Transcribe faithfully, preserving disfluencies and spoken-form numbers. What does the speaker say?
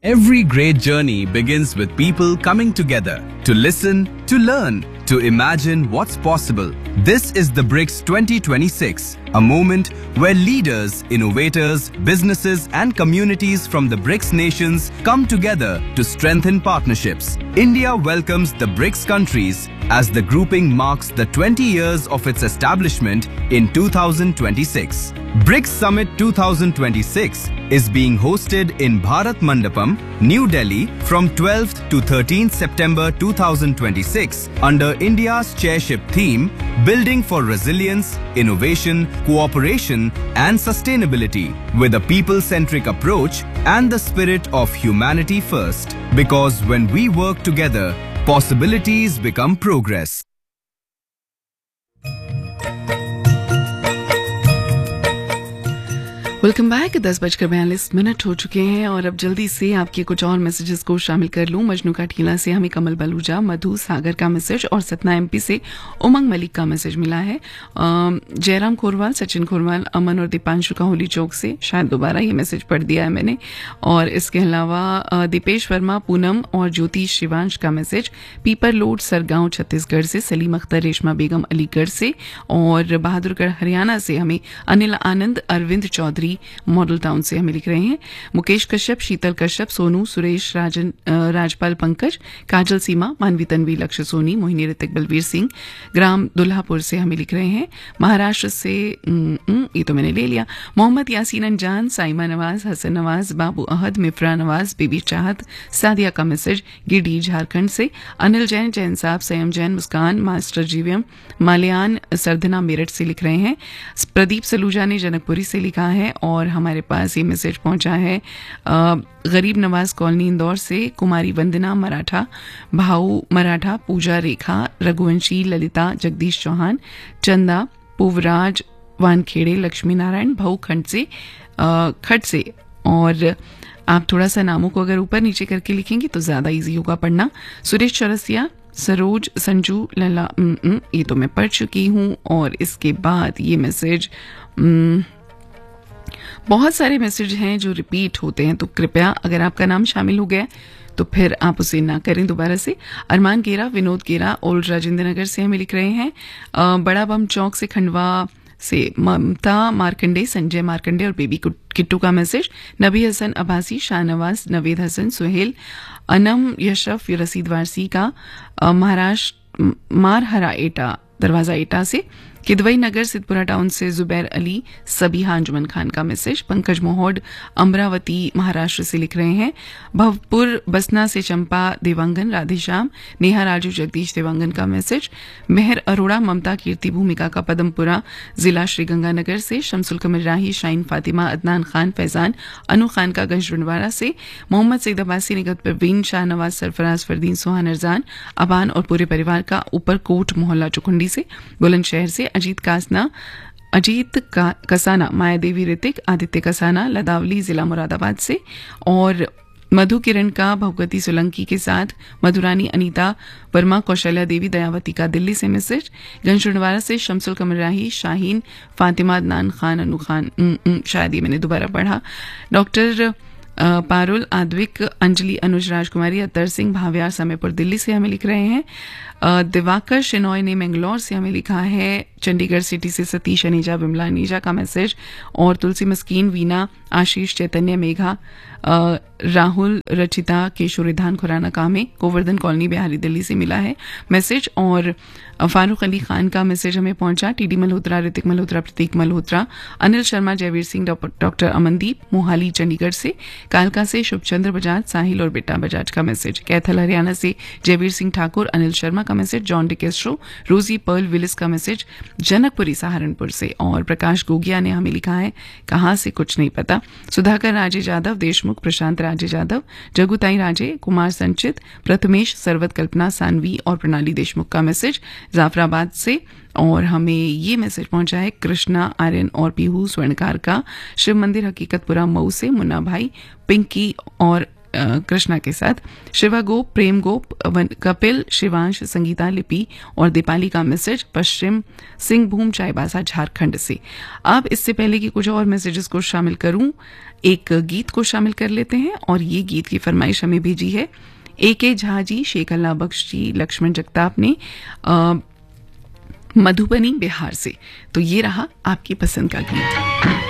Every great journey begins with people coming together to listen, to learn, to imagine what's possible. This is the BRICS twenty twenty-six, a moment where leaders, innovators, businesses and communities from the BRICS nations come together to strengthen partnerships. India welcomes the BRICS countries as the grouping marks the twenty years of its establishment in two thousand twenty-six. BRICS Summit two thousand twenty-six is being hosted in Bharat Mandapam, New Delhi from twelfth to thirteenth September two thousand twenty-six under India's chairship theme Building for Resilience, Innovation, Cooperation and Sustainability with a people-centric approach and the spirit of humanity first. Because when we work together, possibilities become progress. Welcome back. दस बजकर बयालीस minute हो चुके हैं और अब जल्दी से आपके कुछ और मैसेजेस को शामिल कर लूं। मजनू का ठीला से हमें कमल बलूजा, मधु सागर का मैसेज और सतना एमपी से उमंग मलिक का मैसेज मिला है। जयराम खोरवाल, सचिन खोरवाल, अमन और दीपांशु का होली चौक से, शायद दोबारा ये मैसेज पढ़ दिया है मैंने। और इसके अलावा दीपेश वर्मा, पूनम और ज्योति शिवांश का मैसेज पीपर लोड सरगांव छत्तीसगढ़ से, सलीम अख्तर, रेशमा बेगम अलीगढ़ से और बहादुरगढ़ हरियाणा से हमें अनिल आनंद, अरविंद चौधरी मॉडल टाउन से हमें लिख रहे हैं। मुकेश कश्यप, शीतल कश्यप, सोनू, सुरेश, राजन, राजपाल पंकज, काजल सीमा, मानवी तन्वी, लक्ष्य सोनी, मोहिनी ऋतिक, बलवीर सिंह, ग्राम दुल्हापुर से हमें लिख रहे हैं। महाराष्ट्र से ये तो मैंने ले लिया। मोहम्मद यासीन अंजान, साइमा नवाज, हसन नवाज, बाबू अहद, मिफ्रा नवाज, बेबी चाहत, सादिया का मैसेज गिरडी झारखंड से। अनिल जैन, जैन साहब, संयम जैन, मुस्कान, मास्टर जीवीएम, माल्यान सरधना मेरठ से लिख रहे हैं। प्रदीप सलूजा ने जनकपुरी से लिखा है और हमारे पास ये मैसेज पहुंचा है गरीब नवाज कॉलोनी इंदौर से। कुमारी वंदना मराठा, भाऊ मराठा, पूजा रेखा, रघुवंशी, ललिता, जगदीश चौहान, चंदा, पुवराज, वानखेड़े, लक्ष्मी नारायण, भाऊ खंड से खट से। और आप थोड़ा सा नामों को अगर ऊपर नीचे करके लिखेंगे तो ज्यादा इजी होगा पढ़ना। सुरेश चौरसिया, सरोज, संजू, लला, ये तो मैं पढ़ चुकी हूँ। और इसके बाद ये मैसेज, बहुत सारे मैसेज हैं जो रिपीट होते हैं, तो कृपया अगर आपका नाम शामिल हो गया तो फिर आप उसे ना करें दोबारा से। अरमान गेरा, विनोद गेरा, ओल्ड राजेंद्र नगर से हमें लिख रहे हैं। बड़ा बम चौक से, खंडवा से ममता मार्कंडे, संजय मार्कंडे और बेबी किट्टू का मैसेज। नबी हसन अब्बासी, शाहनवाज, नवेद हसन, सुहेल, अनम यशफ, रसीद वारसी का महाराष्ट्र मारहरा एटा, दरवाजा एटा से। किदवई नगर, सिद्धपुरा टाउन से जुबैर अली, सबीहा अंजुमन खान का मैसेज। पंकज मोहड, अमरावती महाराष्ट्र से लिख रहे हैं। भवपुर बसना से चंपा देवांगन, राधेश्याम, नेहा राजू, जगदीश देवांगन का मैसेज। मेहर अरोड़ा, ममता, कीर्ति, भूमिका का पदमपुरा जिला श्रीगंगानगर से। शमसुल कमर राही, शाइन फातिमा, अदनान खान, फैजान, अनु खान का गंजडुंडवाड़ा से। मोहम्मद सईद अब्बासी, निगत परवीन, शाहनवाज, सरफराज, फरदीन, सुहान, अरजान, अबान और पूरे परिवार का ऊपरकोट मोहल्ला चुकुंडी से। बुलंदशहर से अजीत कासना, अजीत का, कसाना, माया देवी ऋतिक, आदित्य कसाना, लदावली जिला मुरादाबाद से। और मधु किरण का भगवती सोलंकी के साथ मधुरानी, अनीता वर्मा, कौशल्या देवी, दयावती का दिल्ली से मैसेज। गंजडुंडवाड़ा से शमसुल कमर राही, शाहीन, फातिमा, अदनान खान, अनु खान, शायद ये मैंने दोबारा पढ़ा। डॉक्टर पारुल, आद्विक, अंजलि, अनुज, राजकुमारी, अतर सिंह, भाव्यार, समयपुर दिल्ली से हमें लिख रहे हैं। दिवाकर शिनॉय ने मैंगलोर से हमें लिखा है। चंडीगढ़ सिटी से सतीश अनीजा, विमला अनीजा का मैसेज। और तुलसी मस्कीन, वीना, आशीष, चैतन्य, मेघा, राहुल, रचिता, केशोरिधान, खुराना कामे, गोवर्धन कॉलोनी, बिहारी दिल्ली से मिला है मैसेज। और फारूक अली खान का मैसेज हमें पहुंचा। टीडी मल्होत्रा, ऋतिक मल्होत्रा, प्रतीक मल्होत्रा, अनिल शर्मा, जयवीर सिंह, डॉक्टर अमनदीप, मोहाली चंडीगढ़ से। कालका से शुभचंद्र बजाज, साहिल और बेटा बजाज का मैसेज। कैथल हरियाणा से जयवीर सिंह ठाकुर, अनिल शर्मा का मैसेज। जॉन डिकेस्ट्रो, रोजी पर्ल विलिस का मैसेज जनकपुरी सहारनपुर से। और प्रकाश गोगिया ने हमें लिखा है कहाँ से कुछ नहीं पता। सुधाकर राजे जादव, देशमुख, प्रशांत राजे जादव, जगुताई राजे, कुमार संचित, प्रथमेश, सरवत, कल्पना सानवी और प्रणाली देशमुख का मैसेज जाफराबाद से। और हमें ये मैसेज पहुंचा है कृष्णा, आर्यन और पीहू स्वर्णकार का, शिव मंदिर हकीकतपुरा मऊ से। मुन्ना भाई, पिंकी और कृष्णा के साथ शिवा गोप, प्रेम गोप, कपिल, शिवांश, संगीता, लिपि और दीपाली का मैसेज पश्चिम सिंहभूम चाईबासा झारखंड से। अब इससे पहले कि कुछ और मैसेजेस को शामिल करूं, एक गीत को शामिल कर लेते हैं और ये गीत की फरमाइश हमें भेजी है ए के झा जी, शेख अल्लाह बख्श जी, लक्ष्मण जगताप ने आ, मधुबनी बिहार से। तो ये रहा आपकी पसंद का गीत।